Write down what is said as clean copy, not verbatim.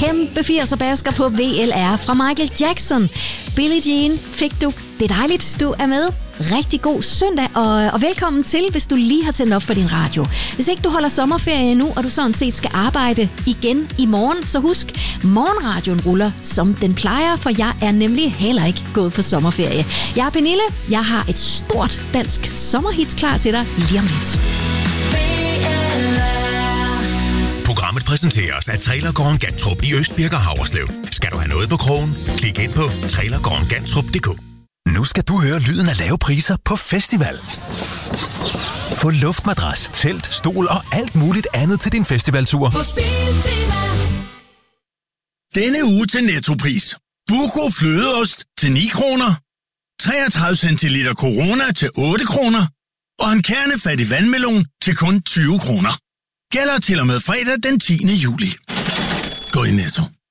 kæmpe 80'er-basker på VLR fra Michael Jackson. Billie Jean fik du. Det er dejligt, du er med. Rigtig god søndag, og velkommen til, hvis du lige har tændt op for din radio. Hvis ikke du holder sommerferie nu, og du sådan set skal arbejde igen i morgen, så husk, morgenradioen ruller, som den plejer, for jeg er nemlig heller ikke gået på sommerferie. Jeg er Pernille. Jeg har et stort dansk sommerhit klar til dig lige om lidt. Programmet præsenteres af Trailergården Gantrup i Østbirk og Haverslev. Skal du have noget på krogen? Klik ind på trailergårdengantrup.dk. Nu skal du høre lyden af lave priser på festival. Få luftmadras, telt, stol og alt muligt andet til din festivaltur. Denne uge til Nettopris. Buco flødeost til 9 kroner. 33 centiliter Corona til 8 kroner. Og en kernefattig vandmelon til kun 20 kroner. Gælder til og med fredag den 10. juli. Gå i Netto.